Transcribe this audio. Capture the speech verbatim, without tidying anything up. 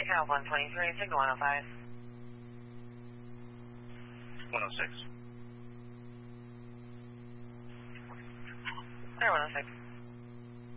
Cal one twenty-three, signal one oh five. one oh six. There, one oh six.